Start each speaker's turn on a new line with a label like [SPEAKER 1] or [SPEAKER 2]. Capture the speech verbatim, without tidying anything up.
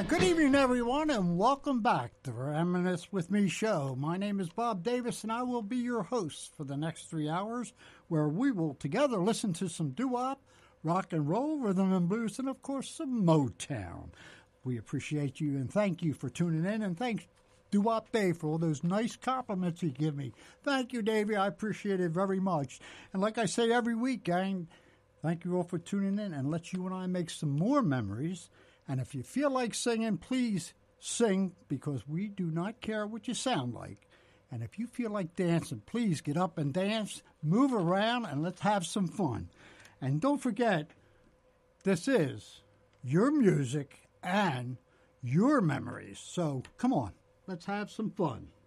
[SPEAKER 1] Yeah, good evening, everyone, and welcome back to the Reminisce with Me show. My name is Bob Davis, and I will be your host for the next three hours, where we will together listen to some doo-wop, rock and roll, rhythm and blues, and, of course, some Motown. We appreciate you and thank you for tuning in, and thanks Doo-Wop Dave for all those nice compliments you give me. Thank you, Davey. I appreciate it very much. And like I say every week, gang, thank you all for tuning in, and let you and I make some more memories. And if you feel like singing, please sing, because we do not care what you sound like. And if you feel like dancing, please get up and dance, move around, and let's have some fun. And don't forget, this is your music and your memories. So come on, let's have some fun.